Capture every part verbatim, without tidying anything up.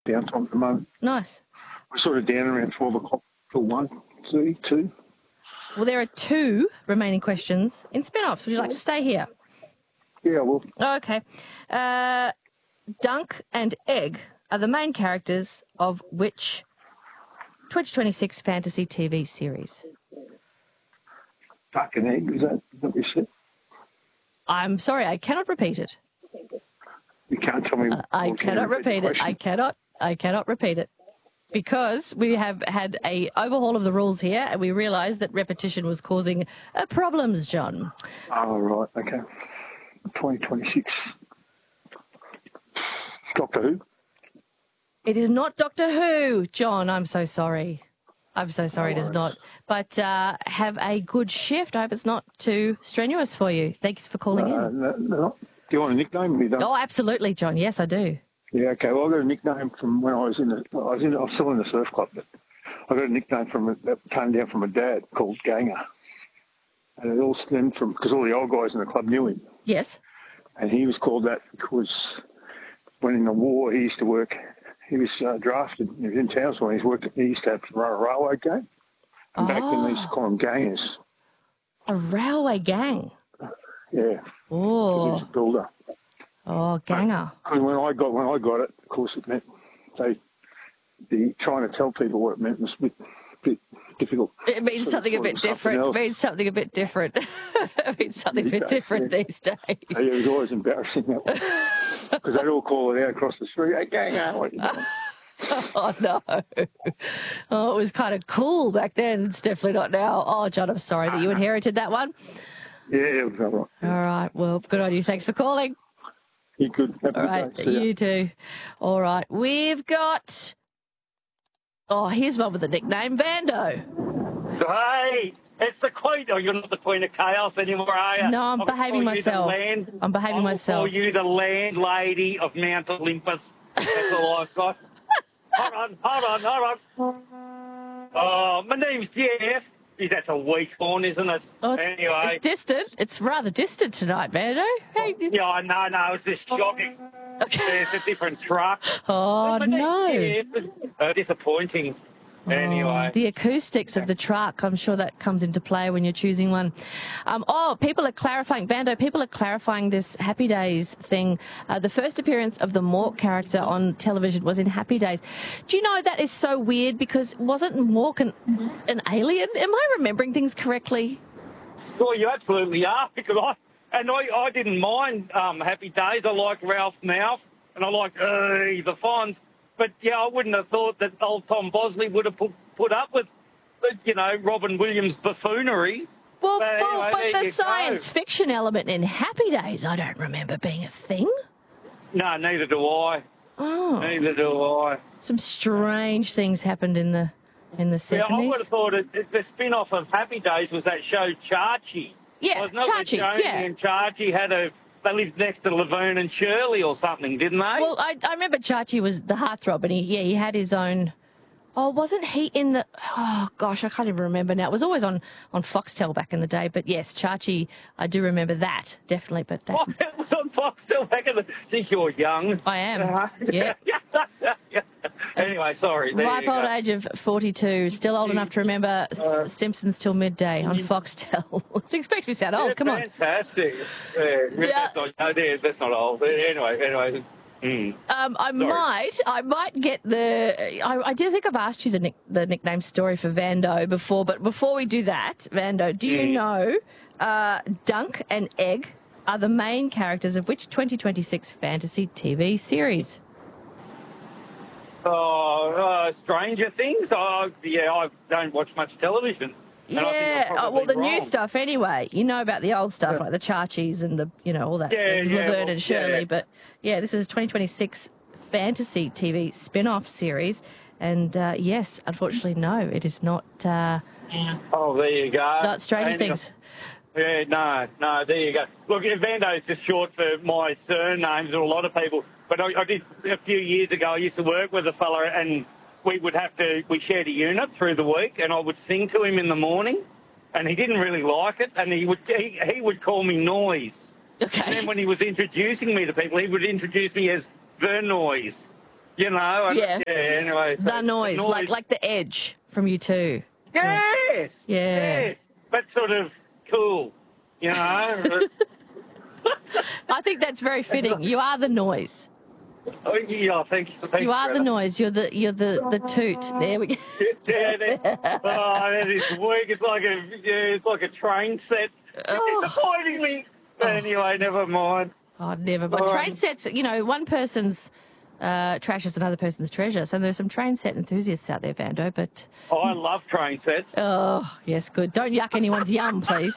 downtime at the moment. Nice. We're sort of down around twelve o'clock till one thirty, two. Well, there are two remaining questions in spin-offs. Would you like to stay here? Yeah, well. Oh, okay. Uh, Dunk and Egg are the main characters of which twenty twenty-six fantasy T V series? Duck and Egg, is that what you said? I'm sorry, I cannot repeat it. You can't tell me. Uh, I cannot repeat it. I cannot. I cannot repeat it. Because we have had a overhaul of the rules here and we realised that repetition was causing uh, problems, John. Oh, right, okay. twenty twenty-six. Doctor Who? It is not Doctor Who, John. I'm so sorry. I'm so sorry, No it is not. But uh, have a good shift. I hope it's not too strenuous for you. Thanks for calling no, in. No, no. Do you want a nickname? You don't? Oh, absolutely, John. Yes, I do. Yeah, okay. Well, I got a nickname from when I was in the. I was in. I was still in the surf club, but I got a nickname from that came down from my dad called Ganger, and it all stemmed from because all the old guys in the club knew him. Yes. And he was called that because when in the war he used to work. He was uh, drafted. He was in Townsville. He worked. He used to have to run a railway gang. And oh. back then they used to call them gangers. A railway gang. Yeah. Oh. He was a builder. Oh, ganger. But when I got when I got it, of course, it meant they the trying to tell people what it meant was a bit, bit difficult. It means so something a bit different. It means something a bit different. It means something a bit different yeah. these days. Yeah, it was always embarrassing that one because they'd all call it out across the street. Hey, ganger, what are you doing? Oh, no. Oh, it was kind of cool back then. It's definitely not now. Oh, John, I'm sorry that you inherited that one. Yeah, it was all right. All right. Well, good on you. Thanks for calling. You good. Have All right. You too. All right. We've got... Oh, here's one with the nickname Vando. Hey, it's the Queen. Oh, you're not the Queen of Chaos anymore, are you? No, I'm I'll behaving myself. Land, I'm behaving I'll myself. call you the landlady of Mount Olympus. That's all I've got. Hold on, hold on, hold on. Oh, my name's Jeff. Geez, that's a weak one, isn't it? Oh, it's, anyway. It's distant. It's rather distant tonight, Vando. Hey. Yeah, no, no, it's just shocking. Okay. It's a different truck. Oh, no. Jeff. Uh, disappointing. Anyway. Oh, the acoustics of the truck, I'm sure that comes into play when you're choosing one. Um, oh, people are clarifying, Vando, people are clarifying this Happy Days thing. Uh, the first appearance of the Mork character on television was in Happy Days. Do you know that is so weird because wasn't Mork an, an alien? Am I remembering things correctly? Well, you absolutely are because I, and I, I didn't mind um, Happy Days. I like Ralph Mouth and I like uh, the Fonz. But, yeah, I wouldn't have thought that old Tom Bosley would have put, put up with, you know, Robin Williams' buffoonery. Well, but, well, anyway, but the science go. fiction element in Happy Days, I don't remember being a thing. No, neither do I. Oh. Neither do I. Some strange things happened in the in the seventies. Yeah, I would have thought it, it, the spin-off of Happy Days was that show Chachi. Yeah, Wasn't it? Chachi, Joni yeah. and Chachi had a... They lived next to Laverne and Shirley or something, didn't they? Well, I, I remember Chachi was the heartthrob, and he, yeah, he had his own... Oh, wasn't he in the... Oh, gosh, I can't even remember now. It was always on, on Foxtel back in the day. But, yes, Chachi, I do remember that, definitely. But that... Oh, it was on Foxtel back in the... Think you're young. I am, uh, yeah. Anyway, sorry. There Ripe old age of forty-two, still old enough to remember uh, Simpsons Till Midday on Foxtel. It expects me to sound old, come on. Fantastic. Yeah, Yeah. That's not, no, there's, that's not old. Anyway, anyway... Mm. Um, I Sorry. might, I might get the. I, I do think I've asked you the nick, the nickname story for Vando before, but before we do that, Vando, do you mm. know uh, Dunk and Egg are the main characters of which twenty twenty-six fantasy T V series? Oh, uh, Stranger Things. Oh, yeah, I don't watch much television. Yeah, oh, well, the wrong. new stuff anyway. You know about the old stuff, yeah. like the Chachis and the, you know, all that. Yeah, Laverne yeah, well, and Shirley. Yeah. But, yeah, this is twenty twenty-six fantasy T V spin-off series. And, uh, yes, unfortunately, no, it is not... Uh, oh, there you go. Not Stranger Things. Yeah, no, no, there you go. Look, Vando is just short for my surnames, or a lot of people. But I, I did, a few years ago, I used to work with a fella and... we would have to, we shared a unit through the week and I would sing to him in the morning and he didn't really like it and he would, he, he would call me Noise. Okay. And then when he was introducing me to people, he would introduce me as The Noise. You know, and, Yeah. yeah. Anyway, so The noise, the like like the Edge from U two. yes, Yeah. yes, but sort of cool, you know. I think that's very fitting. You are the noise. Oh, yeah, thanks. thanks You are the brother. noise. You're the you're the the toot. There we go. Yeah, that, oh, that is weak. It's like a yeah, it's like a train set. Oh. It's disappointing me. But anyway, never mind. Oh, never. But All train right. sets, you know, one person's uh, trash is another person's treasure. So there's some train set enthusiasts out there, Vando. But Oh, I love train sets. oh, yes, good. Don't yuck anyone's yum, please.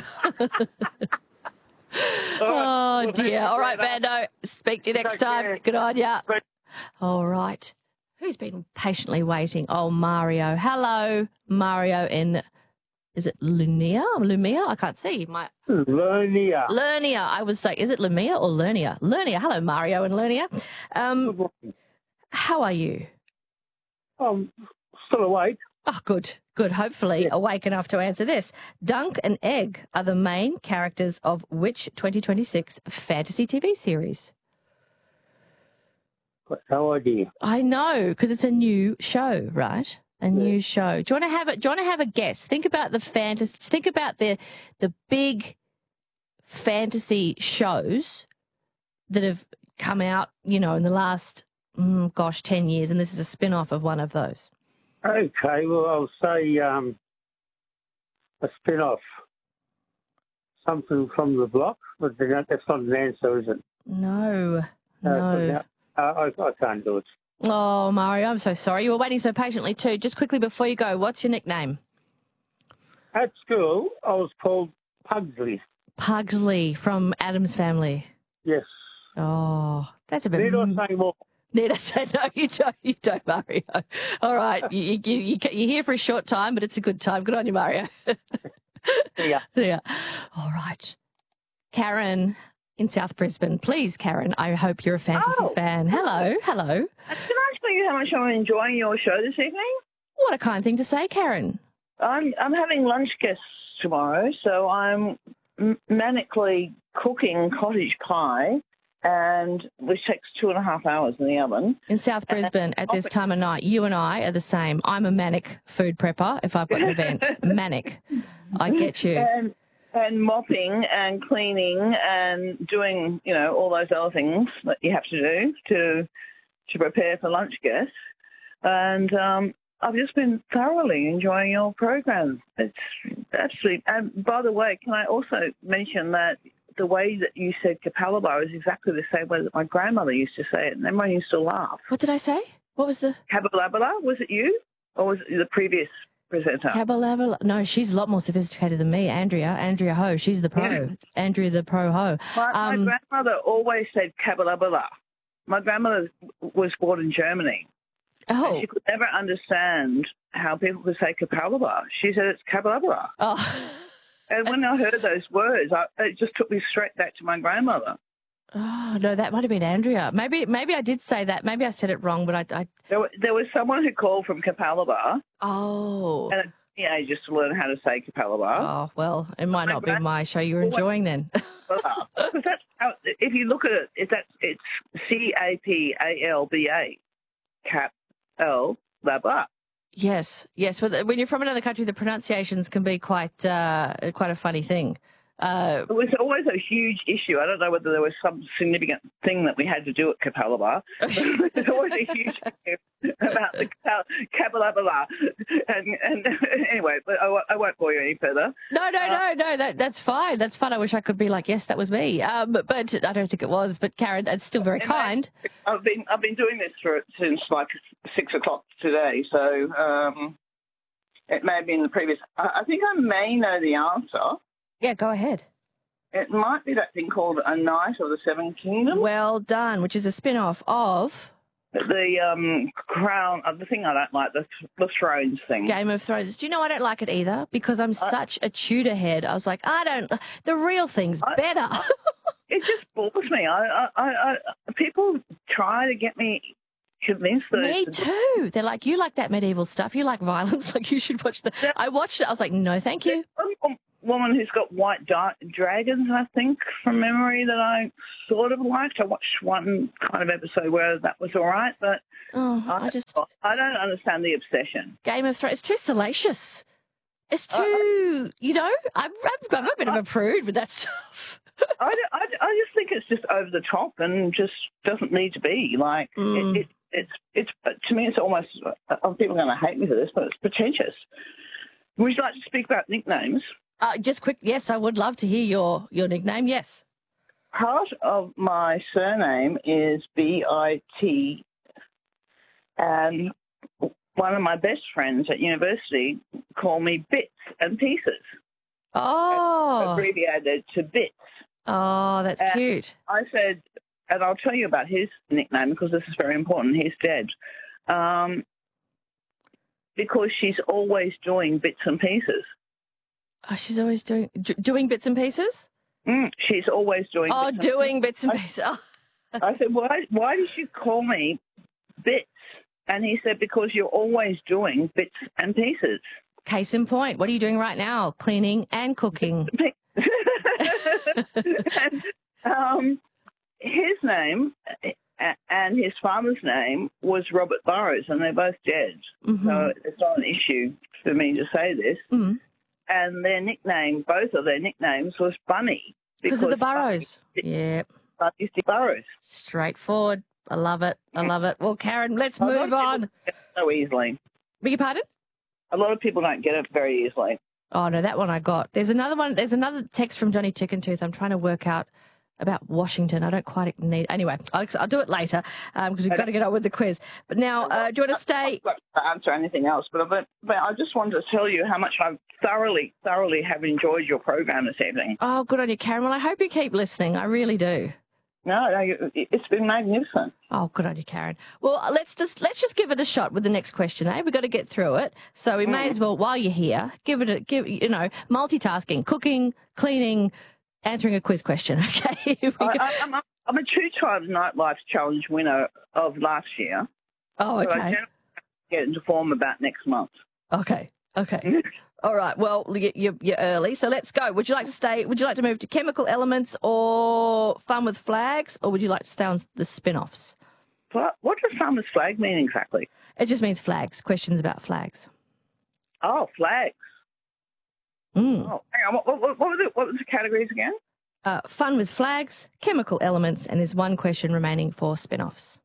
Oh dear. All right, Vando. Speak to you next Take time. care. Good on ya. Speak- All right. Who's been patiently waiting? Oh, Mario. Hello, Mario in, is it Lumia? Lumia? I can't see. My Lernia. Lernia. I was like, is it Lumia or Lernia? Lernia. Hello, Mario and Lernia. Um, how are you? I'm still awake. Oh, good. Good. Hopefully awake enough to answer this. Dunk and Egg are the main characters of which twenty twenty-six fantasy T V series? Got no idea. I know, because it's a new show, right? A new show. Do you want to have a, do you want to have a guess? Think about the fantasy, think about the the big fantasy shows that have come out, you know, in the last, mm, gosh, ten years, and this is a spin-off of one of those. Okay, well, I'll say um, a spin-off. Something from the block, but that's not an answer, is it? No, Uh, no. Uh, I, I can't do it. Oh, Mario, I'm so sorry. You were waiting so patiently too. Just quickly before you go, what's your nickname? At school, I was called Pugsley. Pugsley from Adam's Family. Yes. Oh, that's a bit... Need I say more? Need I say no? You don't, you don't, Mario. All right, you, you, you, you're here for a short time, but it's a good time. Good on you, Mario. Yeah. Yeah. All right. Karen in South Brisbane. Please, Karen, I hope you're a fantasy Oh. fan. Hello, hello. Can I tell you how much I'm enjoying your show this evening? What a kind thing to say, Karen. I'm I'm having lunch guests tomorrow, so I'm m- manically cooking cottage pie, and which takes two and a half hours in the oven. In South Brisbane at this time of night, you and I are the same. I'm a manic food prepper if I've got an event. Manic. I get you. And and mopping and cleaning and doing, you know, all those other things that you have to do to to prepare for lunch guests. And um, I've just been thoroughly enjoying your program. It's absolutely. And by the way, can I also mention that the way that you said Capalaba is exactly the same way that my grandmother used to say it, and everyone used to laugh. What did I say? What was the... Cabalabala, was it you? Or was it the previous presenter? Cabalabala? No, she's a lot more sophisticated than me. Andrea. Andrea Ho. She's the pro. Yeah. Andrea the pro ho. My, my Um, grandmother always said Cabalabala. My grandmother was born in Germany. oh. And she could never understand how people could say Capalaba. She said it's Cabalabala. Oh. And when I heard those words, I, it just took me straight back to my grandmother. Oh, no, that might have been Andrea. Maybe maybe I did say that. Maybe I said it wrong, but I... I There, wa- there was someone who called from Capalaba, oh. and yeah, just to learn how to say Capalaba. Oh, well, it might not be grand- my show you're enjoying then. Because that's how, if you look at it, it that's, it's C A P A L B A, Cap L Laba. Yes, yes. But when you're from another country, the pronunciations can be quite uh, quite a funny thing. Uh, It was always a huge issue. I don't know whether there was some significant thing that we had to do at Capalaba. There's always a huge issue about the Capalaba. And, and anyway, but I, won't- I won't bore you any further. no, no, Uh, no, no. That that's fine. That's fun. I wish I could be like, yes, that was me. Um, but I don't think it was. But Karen, that's still very And kind. I've been I've been doing this for since like six o'clock today, so um, it may have been the previous. I, I think I may know the answer. Yeah, go ahead. It might be that thing called A Knight of the Seven Kingdoms. Well done, which is a spin-off of The um, crown, uh, the thing I don't like, the, the thrones thing. Game of Thrones. Do you know I don't like it either? Because I'm such a Tudor head. I was like, I don't, the real thing's I- better. It just bores me. I, I, I, I, people try to get me convinced that Me it's- too. They're like, you like that medieval stuff. You like violence. Like, you should watch the. I watched it. I was like, no, thank you. Well, woman who's got white di- dragons, I think, from memory, that I sort of liked. I watched one kind of episode where that was all right, but Oh, I, I just I don't understand the obsession. Game of Thrones. It's too salacious. It's too, you know. I'm, I'm, I'm a bit of a prude with that stuff. I, I, I just think it's just over the top and just doesn't need to be. Like, Mm. it, it, it's, it's, to me, it's almost, uh, people are going to hate me for this, but it's pretentious. Would you like to speak about nicknames? Uh, just quick, yes, I would love to hear your, your nickname, yes. Part of my surname is B I T, and one of my best friends at university called me Bits and Pieces, Oh, abbreviated to Bits. oh, that's Uh, cute. I said, and I'll tell you about his nickname because this is very important. He's dead. Um, because she's always doing bits and pieces. Oh, she's always doing d- doing bits and pieces? Mm, she's always doing Oh, bits and doing bits and pieces. Oh. I said, why, why did you call me Bits? And he said, because you're always doing bits and pieces. Case in point, what are you doing right now? Cleaning and cooking. and, um, his name and his father's name was Robert Burrows, and they're both dead. Mm-hmm. So it's not an issue for me to say this. Mm-hmm. And their nickname, both of their nicknames, was Bunny. Because of the Burrows. Yeah. Bunny's the Burrows. Straightforward. I love it. I love it. Well, Karen, let's A lot of move people on. don't get it so easily. Beg your pardon? A lot of people don't get it very easily. Oh, no, that one I got. There's another one. There's another text from Johnny Chicken Tooth. I'm trying to work out about Washington. I don't quite need. Anyway, I'll, I'll do it later because we've got to get on with the quiz. But now, uh, do you want to stay? I've got to answer anything else, but, but, but I just wanted to tell you how much I thoroughly, thoroughly have enjoyed your program this evening. Oh, good on you, Karen. Well, I hope you keep listening. I really do. No, no, it's been magnificent. Oh, good on you, Karen. Well, let's just let's just give it a shot with the next question, eh? We've got to get through it, so we mm. may as well, while you're here, give it a give. You know, multitasking, cooking, cleaning, answering a quiz question. Okay. Here we I, go. I, I'm, a, I'm a two-time Nightlife Challenge winner of last year. Oh, okay. So I generally get into form about next month. Okay. Okay. All right. Well, you're, you're early, so let's go. Would you like to stay? Would you like to move to chemical elements or fun with flags, or would you like to stay on the spin-offs? What, what does fun with flag mean exactly? It just means flags. Questions about flags. Oh, flags. Mm. Oh, hang on. What, what, what, were the, what was the categories again? Uh, fun with flags, chemical elements, and there's one question remaining for spin-offs.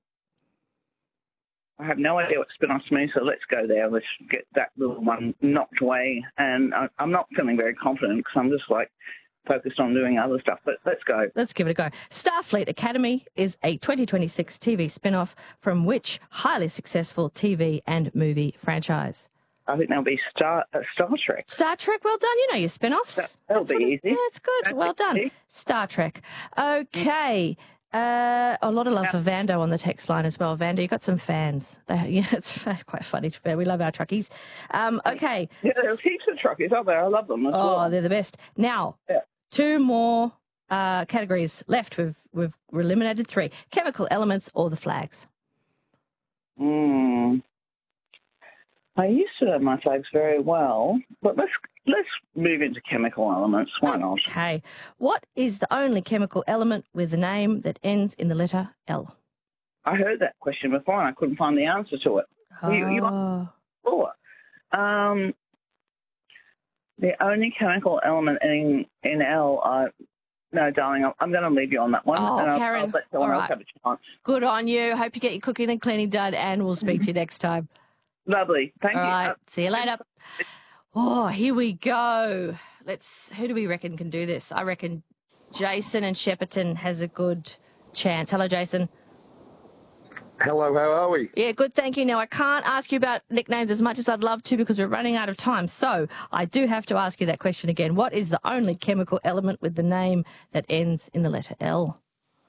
I have no idea what spin-offs mean, so let's go there. Let's get that little one knocked away. And I, I'm not feeling very confident because I'm just like focused on doing other stuff, but let's go. Let's give it a go. Starfleet Academy is a twenty twenty-six T V spin-off from which highly successful T V and movie franchise? I think that'll be Star uh, Star Trek. Star Trek, well done. You know your spin-offs. That, that'll That's be what, easy. Yeah, it's good. That's well done. easy. Star Trek. Okay. Uh, a lot of love for Vando on the text line as well. Vando, you got some fans. They, yeah, it's quite funny. We love our truckies. Um, okay. Yeah, there's heaps of truckies out there. I love them as oh, well. they're the best. Now, yeah. two more uh, categories left. We've we've eliminated three: chemical elements or the flags. Hmm. I used to know my flags very well, but let's let's move into chemical elements. Why not? Okay. What is the only chemical element with a name that ends in the letter L? I heard that question before and I couldn't find the answer to it. Oh. You, you before. Um, the only chemical element in in L. Uh, no, darling, I'm, I'm going to leave you on that one. Oh, and I'll, Karen. I'll let someone all else right. have a chance. Good on you. Hope you get your cooking and cleaning done, and we'll speak to you next time. Lovely. Thank All you. right. Uh, See you later. Oh, here we go. Let's. Who do we reckon can do this? I reckon Jason and Shepparton has a good chance. Hello, Jason. Hello, how are we? Yeah, good, thank you. Now, I can't ask you about nicknames as much as I'd love to because we're running out of time. So I do have to ask you that question again. What is the only chemical element with the name that ends in the letter L?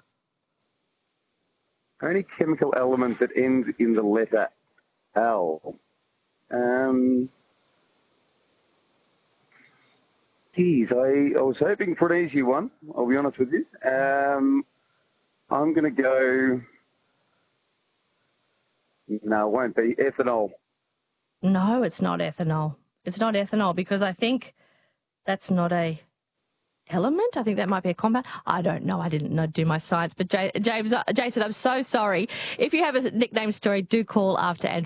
Only chemical element that ends in the letter L. Um, geez, I, I was hoping for an easy one, I'll be honest with you. Um, I'm going to go... No, it won't be. Ethanol. No, it's not ethanol. It's not ethanol because I think That's not a element. I think that might be a compound. I don't know. I didn't know, do my science. But J- James, uh, Jason, I'm so sorry. If you have a nickname story, do call after Andrew.